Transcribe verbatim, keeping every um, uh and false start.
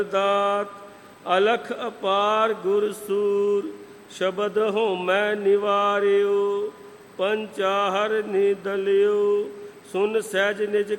ਦਾਤ ਅਲਖ ਅਪਾਰ ਗੁਰ ਸੂਰ ਸ਼ਬਦ ਹੋਮੈ ਨਿਵਾਰਿਓ ਪੰਚਾਹਰ ਨਿਦਲਿਓ ਸੁਨ ਸਹਿਜ ਨਿਜ